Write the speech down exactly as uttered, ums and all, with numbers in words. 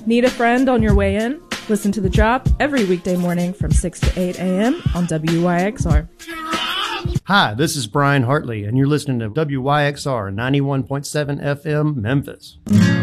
Need a friend on your way in? Listen to The Drop every weekday morning from six to eight a.m. on W Y X R. Hi, this is Brian Hartley, and you're listening to W Y X R ninety-one point seven F M Memphis.